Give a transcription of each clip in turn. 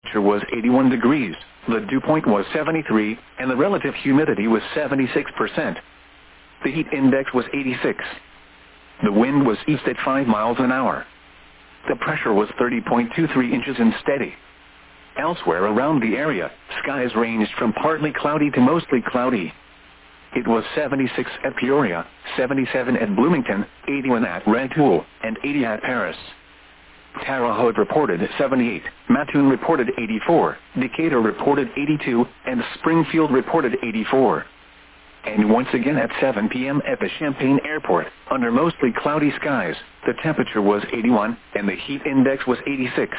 temperature was 81 degrees, the dew point was 73, and the relative humidity was 76%. The heat index was 86. The wind was east at 5 miles an hour. The pressure was 30.23 inches and steady. Elsewhere around the area, skies ranged from partly cloudy to mostly cloudy. It was 76 at Peoria, 77 at Bloomington, 81 at Rantoul, and 80 at Paris. Terre Haute reported 78, Mattoon reported 84, Decatur reported 82, and Springfield reported 84. And once again at 7 p.m. at the Champaign Airport, under mostly cloudy skies, the temperature was 81, and the heat index was 86.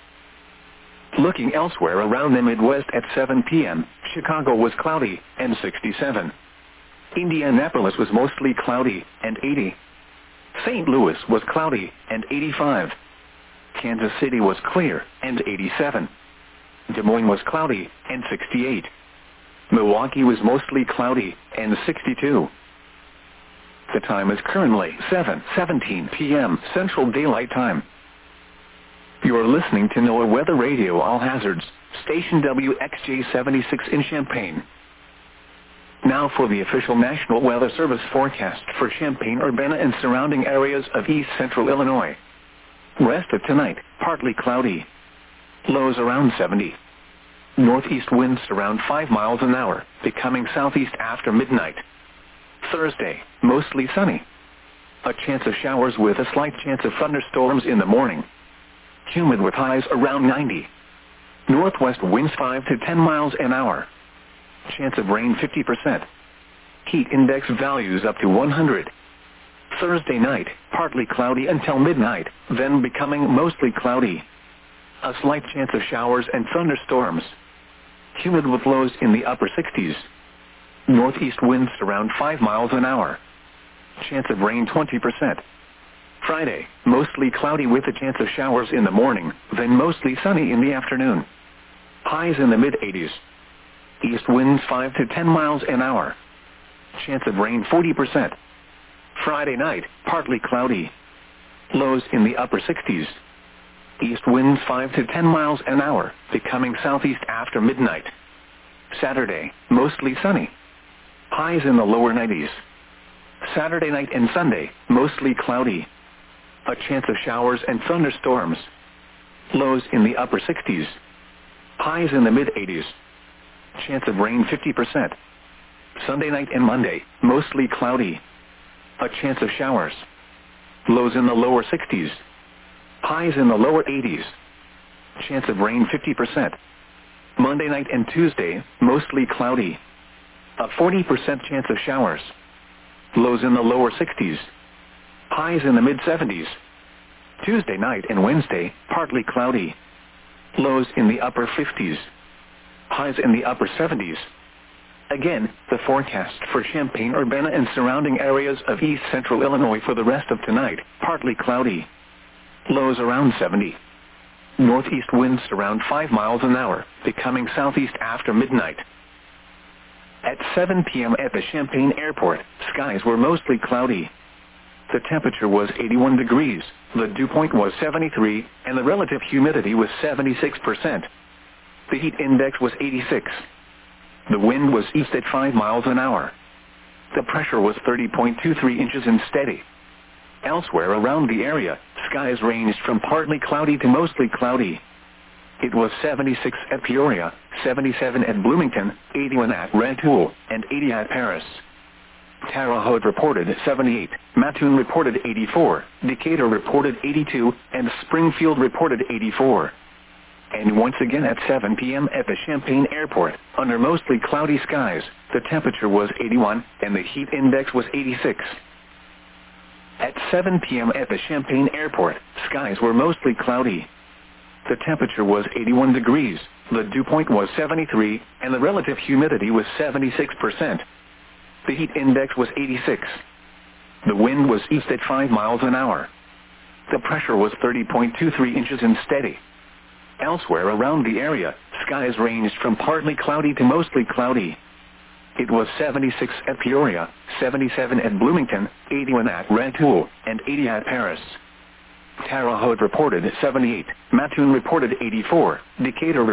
Looking elsewhere around the Midwest at 7 p.m., Chicago was cloudy, and 67. Indianapolis was mostly cloudy, and 80. St. Louis was cloudy, and 85. Kansas City was clear, and 87. Des Moines was cloudy, and 68. Milwaukee was mostly cloudy, and 62. The time is currently 7:17 p.m. Central Daylight Time. You are listening to NOAA Weather Radio All Hazards, station WXJ-76 in Champaign. Now for the official National Weather Service forecast for Champaign-Urbana and surrounding areas of east central Illinois. Rest of tonight, partly cloudy. Lows around 70. Northeast winds around 5 miles an hour, becoming southeast after midnight. Thursday, mostly sunny. A chance of showers with a slight chance of thunderstorms in the morning. Humid with highs around 90. Northwest winds 5 to 10 miles an hour. Chance of rain 50%. Heat index values up to 100. Thursday night, partly cloudy until midnight, then becoming mostly cloudy. A slight chance of showers and thunderstorms. Humid with lows in the upper 60s. Northeast winds around 5 miles an hour. Chance of rain 20%. Friday, mostly cloudy with a chance of showers in the morning, then mostly sunny in the afternoon. Highs in the mid-80s. East winds 5 to 10 miles an hour. Chance of rain 40%. Friday night, partly cloudy. Lows in the upper 60s. East winds 5 to 10 miles an hour, becoming southeast after midnight. Saturday, mostly sunny. Highs in the lower 90s. Saturday night and Sunday, mostly cloudy. A chance of showers and thunderstorms. Lows in the upper 60s. Highs in the mid-80s. Chance of rain 50%. Sunday night and Monday, mostly cloudy. A chance of showers. Lows in the lower 60s. Highs in the lower 80s. Chance of rain 50%. Monday night and Tuesday, mostly cloudy. A 40% chance of showers. Lows in the lower 60s. Highs in the mid-70s. Tuesday night and Wednesday, partly cloudy. Lows in the upper 50s. Highs in the upper 70s. Again, the forecast for Champaign-Urbana and surrounding areas of east central Illinois for the rest of tonight, partly cloudy. Lows around 70. Northeast winds around 5 miles an hour, becoming southeast after midnight. At 7 p.m. at the Champaign Airport, skies were mostly cloudy. The temperature was 81 degrees, the dew point was 73, and the relative humidity was 76%. The heat index was 86. The wind was east at 5 miles an hour. The pressure was 30.23 inches and steady. Elsewhere around the area, skies ranged from partly cloudy to mostly cloudy. It was 76 at Peoria, 77 at Bloomington, 81 at Rantoul, and 80 at Paris. Terre Haute reported 78, Mattoon reported 84, Decatur reported 82, and Springfield reported 84. And once again at 7 p.m. at the Champaign Airport, under mostly cloudy skies, the temperature was 81, and the heat index was 86. At 7 p.m. at the Champaign Airport, skies were mostly cloudy. The temperature was 81 degrees, the dew point was 73, and the relative humidity was 76%. The heat index was 86. The wind was east at 5 miles an hour. The pressure was 30.23 inches and steady. Elsewhere around the area, skies ranged from partly cloudy to mostly cloudy. It was 76 at Peoria, 77 at Bloomington, 81 at Rantoul, and 80 at Paris. Terre Haute reported 78, Mattoon reported 84, Decatur